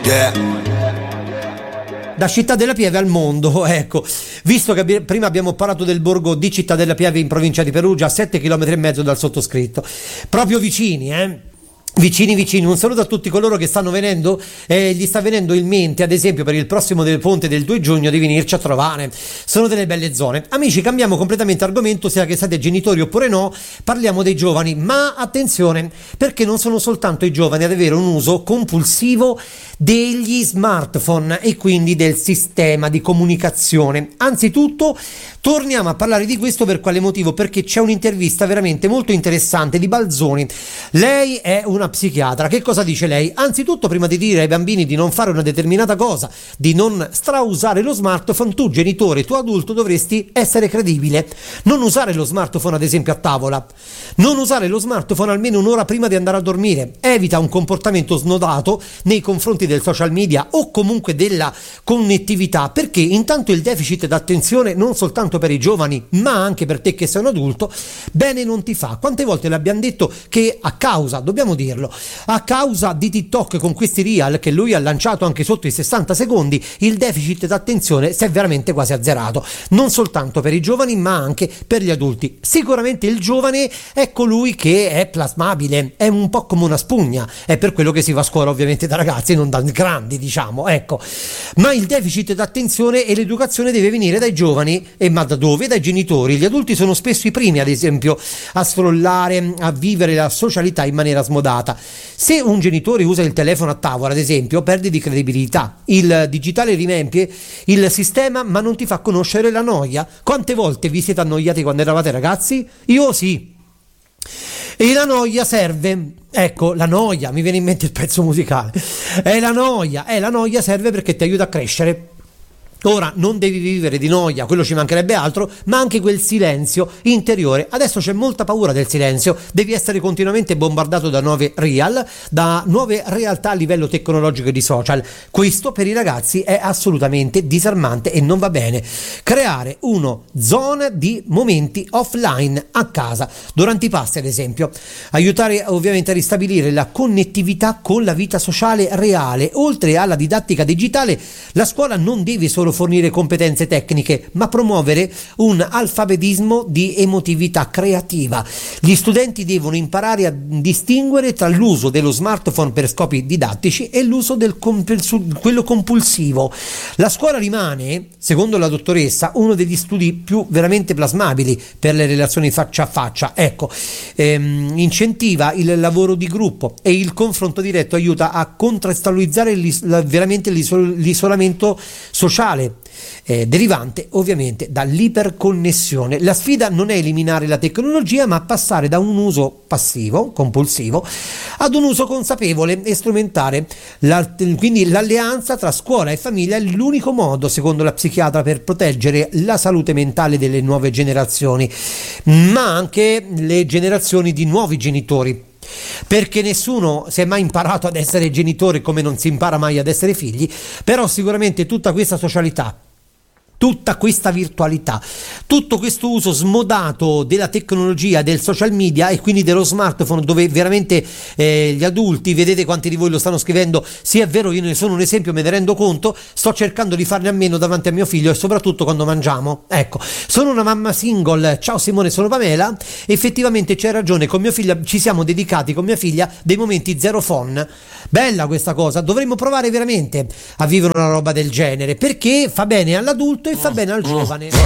Da Città della Pieve al mondo, ecco, visto che prima abbiamo parlato del borgo di Città della Pieve in provincia di Perugia, a 7,5 km dal sottoscritto, proprio vicini, vicini. Un saluto a tutti coloro che stanno venendo, gli sta venendo in mente, ad esempio, per il prossimo del ponte del 2 giugno di venirci a trovare. Sono delle belle zone. Amici, cambiamo completamente argomento, sia che siate genitori oppure no, parliamo dei giovani, ma attenzione, perché non sono soltanto i giovani ad avere un uso compulsivo degli smartphone e quindi del sistema di comunicazione. Anzitutto torniamo a parlare di questo per quale motivo? Perché c'è un'intervista veramente molto interessante di Balzoni. Lei è una psichiatra. Che cosa dice lei? Anzitutto, prima di dire ai bambini di non fare una determinata cosa, di non strausare lo smartphone, tu genitore, tu adulto dovresti essere credibile. Non usare lo smartphone ad esempio a tavola, non usare lo smartphone almeno un'ora prima di andare a dormire, evita un comportamento snodato nei confronti del social media o comunque della connettività, perché intanto il deficit d'attenzione non soltanto per i giovani ma anche per te che sei un adulto bene non ti fa. Quante volte l'abbiamo detto che a causa, dobbiamo dirlo, a causa di TikTok con questi reel che lui ha lanciato anche sotto i 60 secondi, il deficit d'attenzione si è veramente quasi azzerato, non soltanto per i giovani ma anche per gli adulti. Sicuramente il giovane è colui che è plasmabile, è un po' come una spugna, è per quello che si va a scuola ovviamente da ragazzi, non da grandi, diciamo, ecco. Ma il deficit d'attenzione e l'educazione deve venire dai giovani, e ma da dove? Dai genitori. Gli adulti sono spesso i primi, ad esempio, a scrollare, a vivere la socialità in maniera smodata. Se un genitore usa il telefono a tavola, ad esempio, perde di credibilità. Il digitale riempie il sistema ma non ti fa conoscere la noia. Quante volte vi siete annoiati quando eravate ragazzi? Io sì. E la noia serve, ecco, la noia, mi viene in mente il pezzo musicale, la noia serve perché ti aiuta a crescere. Ora non devi vivere di noia, quello ci mancherebbe altro, ma anche quel silenzio interiore. Adesso c'è molta paura del silenzio, devi essere continuamente bombardato da nuove da nuove realtà a livello tecnologico e di social. Questo per i ragazzi è assolutamente disarmante e non va bene. Creare una zona di momenti offline a casa, durante i pasti ad esempio. Aiutare ovviamente a ristabilire la connettività con la vita sociale reale. Oltre alla didattica digitale, la scuola non deve solo fornire competenze tecniche, ma promuovere un alfabetismo di emotività creativa. Gli studenti devono imparare a distinguere tra l'uso dello smartphone per scopi didattici e l'uso del quello compulsivo. La scuola rimane, secondo la dottoressa, uno degli studi più veramente plasmabili per le relazioni faccia a faccia. Ecco, incentiva il lavoro di gruppo e il confronto diretto aiuta a contestualizzare veramente l'isolamento sociale, derivante ovviamente dall'iperconnessione. La sfida non è eliminare la tecnologia, ma passare da un uso passivo, compulsivo, ad un uso consapevole e strumentale. Quindi l'alleanza tra scuola e famiglia è l'unico modo, secondo la psichiatra, per proteggere la salute mentale delle nuove generazioni, ma anche le generazioni di nuovi genitori. Perché nessuno si è mai imparato ad essere genitore come non si impara mai ad essere figli, però sicuramente tutta questa socialità, tutta questa virtualità, tutto questo uso smodato della tecnologia, del social media e quindi dello smartphone, dove veramente gli adulti, vedete quanti di voi lo stanno scrivendo, sì è vero, io ne sono un esempio, me ne rendo conto, sto cercando di farne a meno davanti a mio figlio e soprattutto quando mangiamo. Ecco, sono una mamma single, ciao Simone, sono Pamela, effettivamente c'è ragione, con mio figlio ci siamo dedicati con mia figlia dei momenti zero phone. Bella questa cosa, dovremmo provare veramente a vivere una roba del genere, perché fa bene all'adulto e fa bene al giovane.